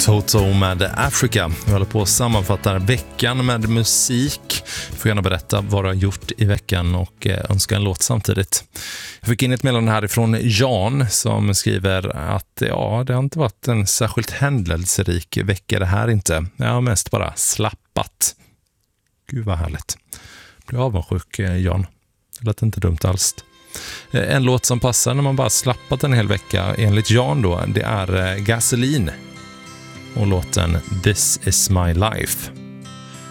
Toto med Africa. Vi håller på att sammanfatta veckan med musik. Får gärna berätta vad du har gjort i veckan och önska en låt samtidigt. Jag fick in ett meddelande härifrån Jan som skriver att det har inte varit en särskilt händelserik vecka det här inte. Jag har mest bara slappat. Gud vad härligt. Blir avundsjuk Jan. Det lät inte dumt alls. En låt som passar när man bara slappat en hel vecka enligt Jan då, det är Gasoline och låten This Is My Life.